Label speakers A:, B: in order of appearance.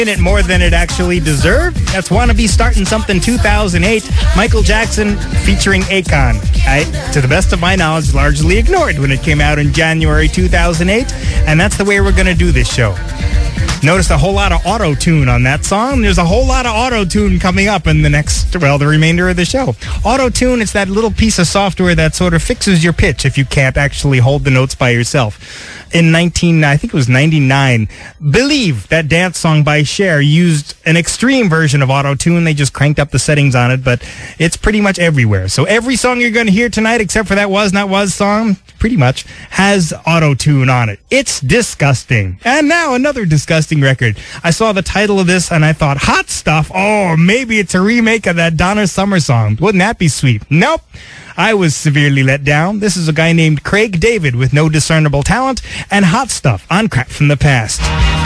A: in it more than it actually deserved. That's Wanna Be Starting Something 2008. Michael Jackson featuring Akon. To the best of my knowledge, largely ignored when it came out in January 2008. And that's the way we're going to do this show. Noticed a whole lot of auto-tune on that song. There's a whole lot of auto-tune coming up in the remainder of the show. Auto-tune, it's that little piece of software that sort of fixes your pitch if you can't actually hold the notes by yourself. In I think it was 99, Believe, that dance song by Cher, used an extreme version of auto-tune. They just cranked up the settings on it, but it's pretty much everywhere. So every song you're going to hear tonight, except for that Was Not Was song, pretty much, has auto-tune on it. It's disgusting. And now another disgusting record. I saw the title of this and I thought, Hot Stuff? Oh, maybe it's a remake of that Donna Summer song. Wouldn't that be sweet? Nope. I was severely let down. This is a guy named Craig David with no discernible talent and Hot Stuff on Crap from the Past.